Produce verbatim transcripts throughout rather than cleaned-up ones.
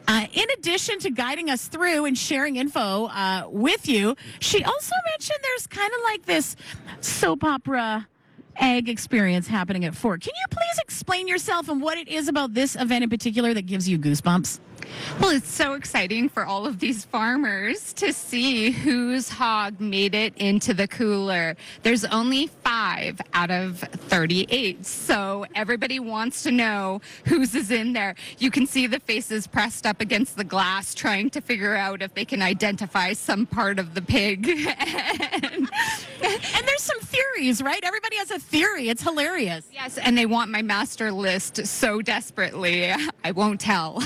Uh, in addition to guiding us through and sharing info uh, with you, she also mentioned there's kind of like this soap opera egg experience happening at Fort. Can you please explain yourself and what it is about this event in particular that gives you goosebumps? Well, it's so exciting for all of these farmers to see whose hog made it into the cooler. There's only five out of thirty-eight, so everybody wants to know whose is in there. You can see the faces pressed up against the glass trying to figure out if they can identify some part of the pig. and, and there's some theories, right? Everybody has a theory. It's hilarious. Yes, and they want my master list so desperately. I won't tell.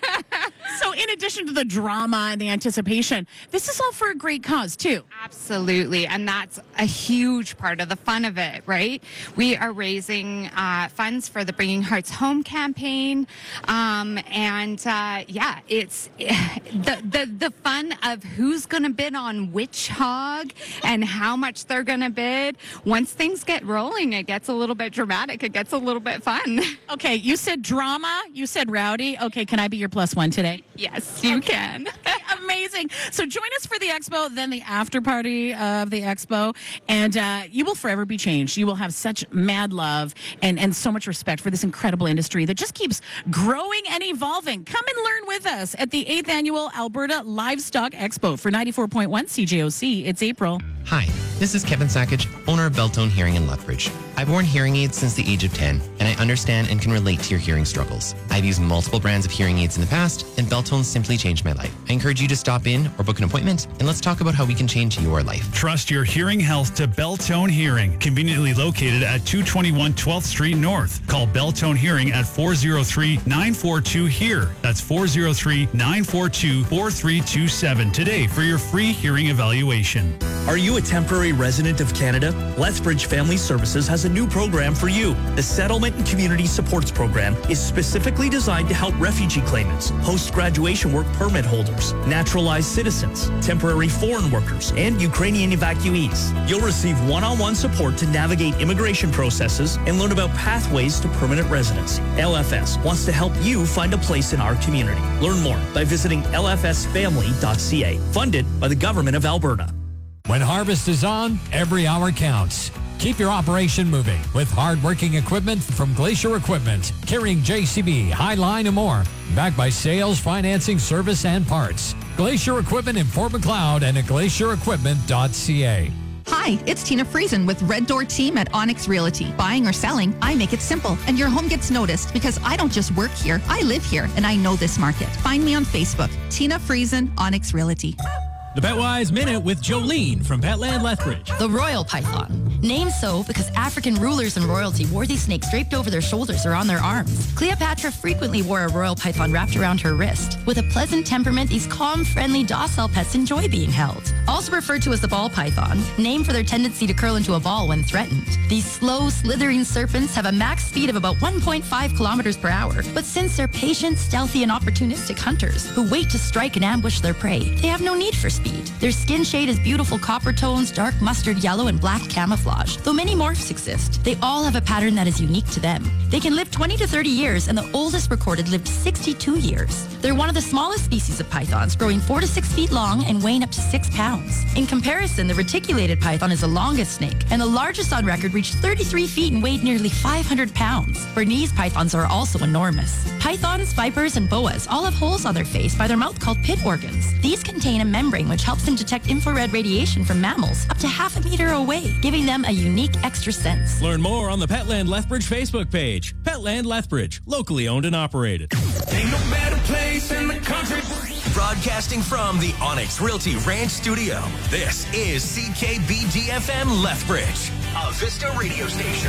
So in addition to the drama and the anticipation, this is all for a great cause, too. Absolutely. And that's a huge part of the fun of it, right? We are raising uh, funds for the Bringing Hearts Home campaign. Um, and, uh, yeah, it's the, the, the fun of who's going to bid on which hog and how much they're going to bid. Once things get rolling, it gets a little bit dramatic. It gets a little bit fun. Okay, you said drama. You said rowdy. Okay, can I be your plus one today? Yes, you okay. can. Amazing. So join us for the expo, then the after party of the expo, and uh, you will forever be changed. You will have such mad love and, and so much respect for this incredible industry that just keeps growing and evolving. Come and learn with us at the eighth Annual Alberta Livestock Expo for ninety-four point one C J O C. It's April. Hi, this is Kevin Sackage, owner of Beltone Hearing in Lethbridge. I've worn hearing aids since the age of ten, and I understand and can relate to your hearing struggles. I've used multiple brands of hearing aids in the past, and Beltone simply changed my life. I encourage you to stop in or book an appointment, and let's talk about how we can change your life. Trust your hearing health to Beltone Hearing, conveniently located at two twenty-one twelfth Street North. Call Beltone Hearing at four oh three, nine four two, H E A R E. That's four oh three, nine four two, four three two seven today for your free hearing evaluation. Are you a temporary resident of Canada? Lethbridge Family Services has a new program for you. The Settlement and Community Supports Program is specifically designed to help refugee claimants, post-graduation work permit holders, naturalized citizens, temporary foreign workers, and Ukrainian evacuees. You'll receive one-on-one support to navigate immigration processes and learn about pathways to permanent residency. L F S wants to help you find a place in our community. Learn more by visiting L F S family dot C A. Funded by the Government of Alberta. When harvest is on, every hour counts. Keep your operation moving with hard-working equipment from Glacier Equipment, carrying J C B, Highline, and more. Backed by sales, financing, service, and parts. Glacier Equipment in Fort Macleod and at glacier equipment dot C A. Hi, it's Tina Friesen with Red Door Team at Onyx Realty. Buying or selling, I make it simple, and your home gets noticed because I don't just work here, I live here, and I know this market. Find me on Facebook, Tina Friesen, Onyx Realty. The Petwise Minute with Jolene from Petland Lethbridge. The royal python. Named so because African rulers and royalty wore these snakes draped over their shoulders or on their arms. Cleopatra frequently wore a royal python wrapped around her wrist. With a pleasant temperament, these calm, friendly, docile pets enjoy being held. Also referred to as the ball python, named for their tendency to curl into a ball when threatened. These slow, slithering serpents have a max speed of about one point five kilometers per hour, but since they're patient, stealthy, and opportunistic hunters who wait to strike and ambush their prey, they have no need for speed. Their skin shade is beautiful copper tones, dark mustard yellow, and black camouflage. Though many morphs exist, they all have a pattern that is unique to them. They can live twenty to thirty years, and the oldest recorded lived sixty-two years. They're one of the smallest species of pythons, growing four to six feet long and weighing up to six pounds. In comparison, the reticulated python is the longest snake, and the largest on record reached thirty-three feet and weighed nearly five hundred pounds. Bernese pythons are also enormous. Pythons, vipers, and boas all have holes on their face by their mouth called pit organs. These contain a membrane which helps them detect infrared radiation from mammals up to half a meter away, giving them a unique extra sense. Learn more on the Petland Lethbridge Facebook page. Petland Lethbridge, locally owned and operated. Ain't no better place in the country. Broadcasting from the Onyx Realty Ranch Studio, this is C K B D F M Lethbridge, a Vista radio station.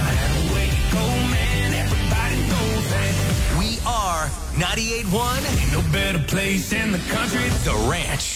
We are ninety-eight point one. Ain't no better place in the country. The Ranch.